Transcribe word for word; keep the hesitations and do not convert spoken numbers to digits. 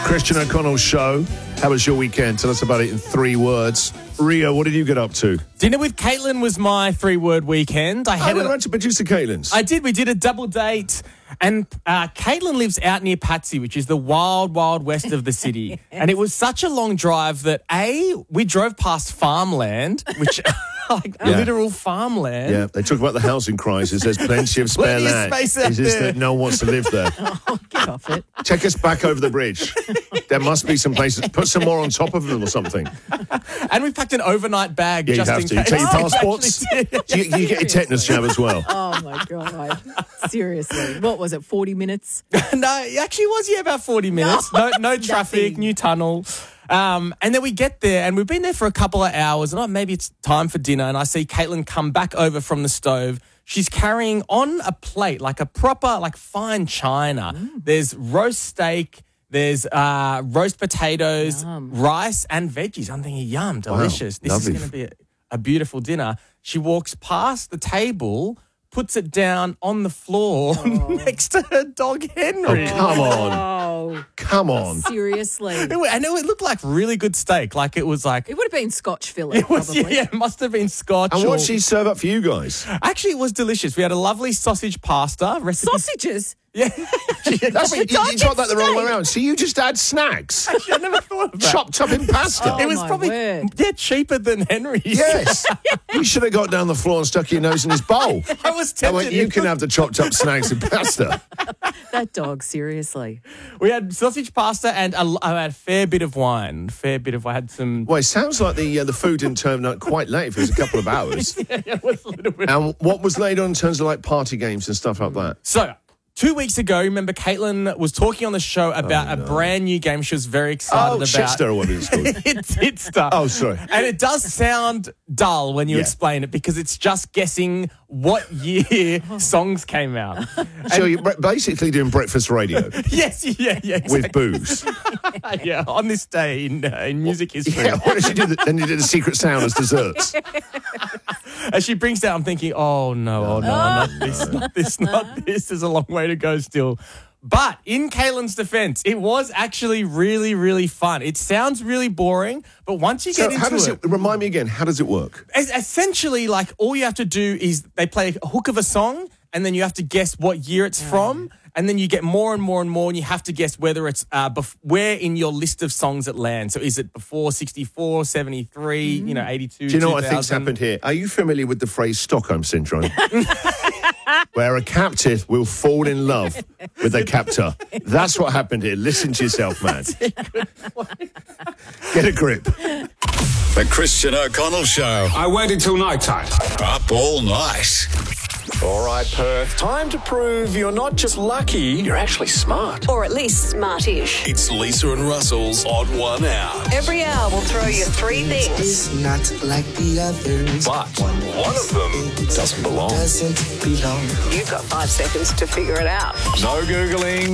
Christian O'Connell's show. How was your weekend? Tell us about it in three words. Rio, what did you get up to? Dinner with Caitlin was my three-word weekend. I had I a- went to producer Caitlin's. I did. We did a double date. And uh, Caitlin lives out near Patsy, which is the wild, wild west of the city. And it was such a long drive that, A, we drove past farmland, which... like Yeah. literal farmland. Yeah, they talk about the housing crisis. There's plenty of spare Plenty of land. space out It's just there. that no one wants to live there. Oh, get off it. Take us back over the bridge. There must be some places. Put some more on top of them or something. And we packed an overnight bag Yeah, you just have in to. You case. take your Oh, we passports. actually did. Do you, you get your tetanus jab as well. Oh, my God. Seriously. What was it, forty minutes? No, it actually was, yeah, about forty minutes. No, no traffic, nothing. new tunnel. Um, and then we get there and we've been there for a couple of hours and oh, maybe it's time for dinner. And I see Caitlin come back over from the stove. She's carrying on a plate, like a proper, like fine china. Mm. There's roast steak. There's uh, roast potatoes, Yum. rice and veggies. I'm thinking, yum, delicious. This lovely. is going to be a, a beautiful dinner. She walks past the table, puts it down on the floor next to her dog Henry. Oh, come on. Oh, Come on. seriously. It wa- I know it looked like really good steak. Like it was like It would have been Scotch fillet, it was. probably. Yeah, it must have been Scotch. And or- what did she serve up for you guys? Actually, it was delicious. We had a lovely sausage pasta recipe. Sausages? Yeah, That's, you, you got that the wrong way around. So you just add snacks. I never thought of that. Chopped up in pasta. Oh, it was my probably word. yeah cheaper than Henry's. Yes. You should have got down the floor and stuck your nose in his bowl. I was I tempted. went, you can have the chopped up snacks and pasta. That dog, seriously. We had sausage pasta and a, I had a fair bit of wine. Fair bit of I had some. Well, it sounds like the uh, the food didn't turn up quite late. If it was a couple of hours. It was a little bit. And what was laid on in terms of like party games and stuff like that? So. Two weeks ago, remember Caitlin was talking on the show about a brand new game she was very excited Oh, about. Shitster or whatever it's called. it's it's stuff. Oh, sorry. And it does sound dull when you Yeah. explain it because it's just guessing what year songs came out. So you're bre- basically doing breakfast radio Yes, yeah, yeah, with exactly. booze. yeah. On this day in, uh, in music history, Yeah, what did she do? Then you did a secret sound as desserts. as she brings down, I'm thinking, oh no, oh no, not this, not this, not this. There's a long way to go still. But in Caitlin's defense, it was actually really, really fun. It sounds really boring, but once you So get into how does it, it, remind me again, how does it work? es- essentially, like all you have to do is they play a hook of a song, and then you have to guess what year it's from, and then you get more and more and more, and you have to guess whether it's uh, bef- where in your list of songs it lands. So is it before sixty-four, seventy-three, you know, eighty-two? Do you know what I think's two thousand? happened here? Are you familiar with the phrase Stockholm Syndrome? Where a captive will fall in love with a captor. That's what happened here. Listen to yourself, man. Get a grip. The Christian O'Connell Show. I waited till night time. Up all night. All right, Perth. Time to prove you're not just lucky, you're actually smart. Or at least smartish. It's Lisa and Russell's Odd One Out. Every hour we'll throw you three things. Is not like the others. But one of them doesn't belong. Doesn't belong. You've got five seconds to figure it out. No Googling.